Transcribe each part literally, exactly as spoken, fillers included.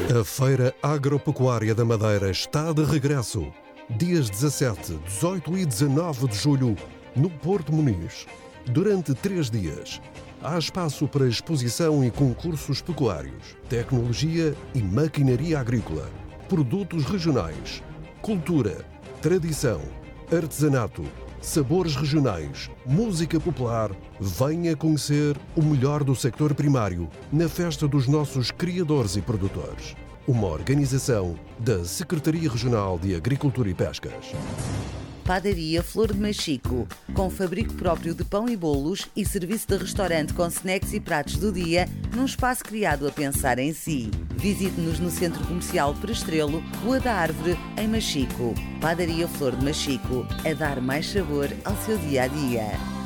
A Feira Agropecuária da Madeira está de regresso. Dias dezassete, dezoito e dezanove de julho, no Porto Muniz. Durante três dias, há espaço para exposição e concursos pecuários, tecnologia e maquinaria agrícola, produtos regionais, cultura, tradição, artesanato, sabores regionais, música popular. Venha conhecer o melhor do sector primário na festa dos nossos criadores e produtores. Uma organização da Secretaria Regional de Agricultura e Pescas. Padaria Flor de Machico, com fabrico próprio de pão e bolos e serviço de restaurante com snacks e pratos do dia, num espaço criado a pensar em si. Visite-nos no Centro Comercial Prestrelo, Rua da Árvore, em Machico. Padaria Flor de Machico, a dar mais sabor ao seu dia-a-dia.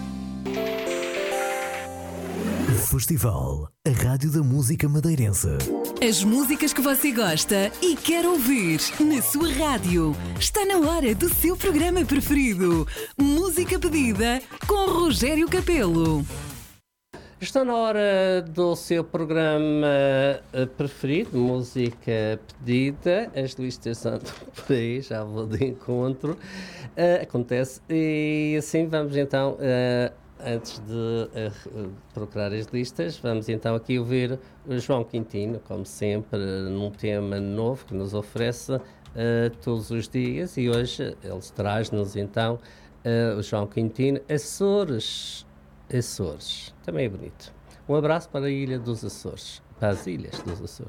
Festival, a Rádio da Música Madeirense. As músicas que você gosta e quer ouvir na sua rádio. Está na hora do seu programa preferido. Música pedida com Rogério Capelo. Está na hora do seu programa preferido, Música Pedida. As listas andam por aí, já vou de encontro. Uh, acontece. E assim vamos então... Uh, Antes de uh, procurar as listas, vamos então aqui ouvir o João Quintino, como sempre, num tema novo que nos oferece uh, todos os dias. E hoje ele traz-nos então uh, o João Quintino, Açores. Açores, também é bonito. Um abraço para a Ilha dos Açores, para as Ilhas dos Açores.